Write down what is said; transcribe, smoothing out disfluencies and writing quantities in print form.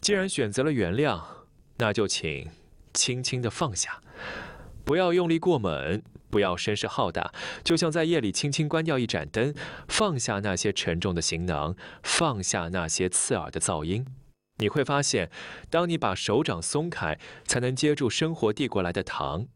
既然选择了原谅，那就请轻轻地放下，不要用力过猛，不要声势浩大，就像在夜里轻轻关掉一盏灯，放下那些沉重的行囊，放下那些刺耳的噪音。你会发现，当你把手掌松开，才能接住生活递过来的糖，